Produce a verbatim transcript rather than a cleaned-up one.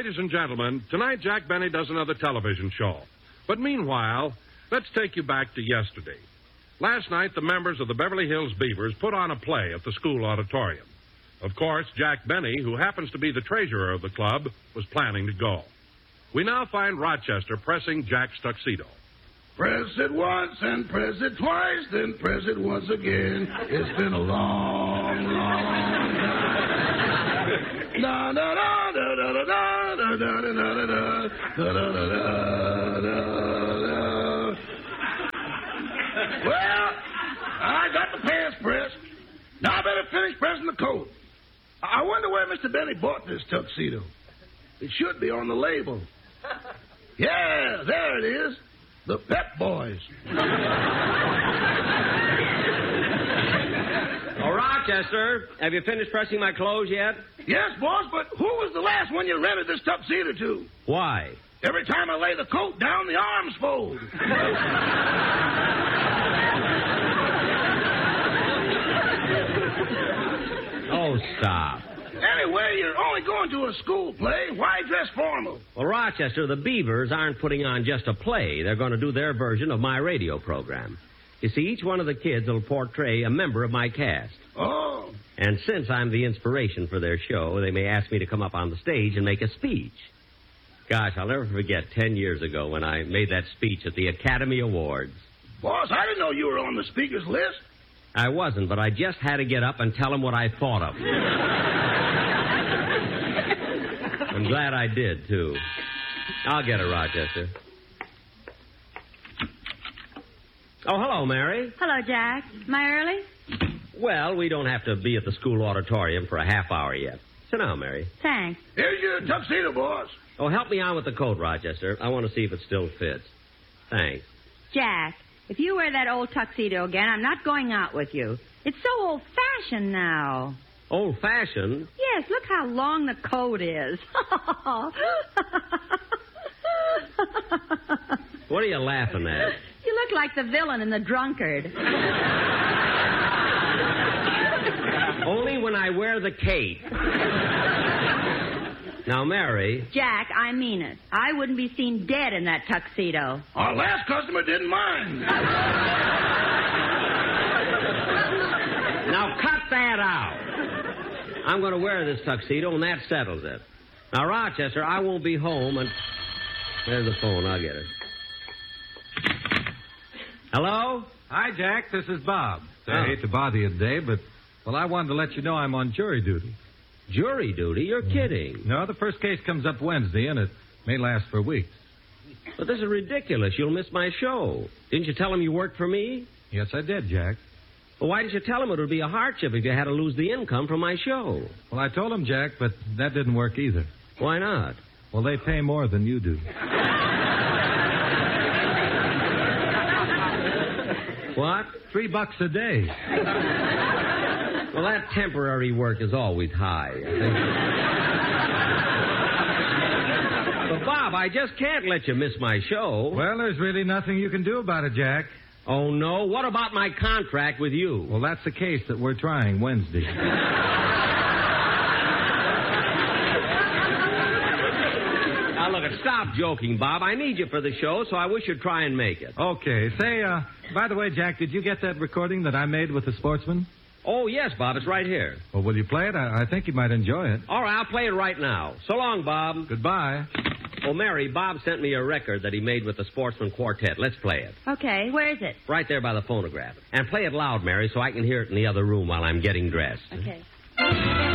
ladies and gentlemen, tonight Jack Benny does another television show. But meanwhile, let's take you back to yesterday. Last night, the members of the Beverly Hills Beavers put on a play at the school auditorium. Of course, Jack Benny, who happens to be the treasurer of the club, was planning to go. We now find Rochester pressing Jack's tuxedo. Press it once and press it twice, then press it once again. It's been a long, long time. Da da da da da da da da da da da da da da. Well, I got the pants pressed. Now I better finish pressing the coat. I wonder where Mister Benny bought this tuxedo. It should be on the label. Yeah, there it is. The Pep Boys. Oh, Rochester, have you finished pressing my clothes yet? Yes, boss, but who was the last one you rented this tuxedo to? Why? Every time I lay the coat down, the arms fold. Oh, stop. Anyway, you're only going to a school play. Why dress formal? Well, Rochester, the Beavers aren't putting on just a play. They're going to do their version of my radio program. You see, each one of the kids will portray a member of my cast. Oh. And since I'm the inspiration for their show, they may ask me to come up on the stage and make a speech. Gosh, I'll never forget ten years ago when I made that speech at the Academy Awards. Boss, I didn't know you were on the speaker's list. I wasn't, but I just had to get up and tell them what I thought of them. I'm glad I did, too. I'll get it, Rochester. Oh, hello, Mary. Hello, Jack. Am I early? Well, we don't have to be at the school auditorium for a half hour yet. Sit down, Mary. Thanks. Here's your tuxedo, boss. Oh, help me on with the coat, Rochester. I want to see if it still fits. Thanks. Jack, if you wear that old tuxedo again, I'm not going out with you. It's so old-fashioned now. Old-fashioned? Yes, look how long the coat is. What are you laughing at? You look like the villain in The Drunkard. Only when I wear the cape. Now, Mary... Jack, I mean it. I wouldn't be seen dead in that tuxedo. Our last customer didn't mind. Now, cut that out. I'm going to wear this tuxedo, and that settles it. Now, Rochester, I won't be home, and... There's the phone. I'll get it. Hello? Hi, Jack. This is Bob. I Oh. hate to bother you today, but, well, I wanted to let you know I'm on jury duty. Jury duty? You're kidding. No, the first case comes up Wednesday, and it may last for weeks. But this is ridiculous. You'll miss my show. Didn't you tell him you worked for me? Yes, I did, Jack. Well, why didn't you tell him it would be a hardship if you had to lose the income from my show? Well, I told him, Jack, but that didn't work either. Why not? Well, they pay more than you do. What? Three bucks a day. Well, that temporary work is always high. I think. But, Bob, I just can't let you miss my show. Well, there's really nothing you can do about it, Jack. Oh, no? What about my contract with you? Well, that's the case that we're trying Wednesday. Now, look, stop joking, Bob. I need you for the show, so I wish you'd try and make it. Okay. Say, uh, by the way, Jack, did you get that recording that I made with the sportsman? Oh, yes, Bob. It's right here. Well, will you play it? I, I think you might enjoy it. All right, I'll play it right now. So long, Bob. Goodbye. Oh, Mary, Bob sent me a record that he made with the Sportsman Quartet. Let's play it. Okay, where is it? Right there by the phonograph. And play it loud, Mary, so I can hear it in the other room while I'm getting dressed. Okay.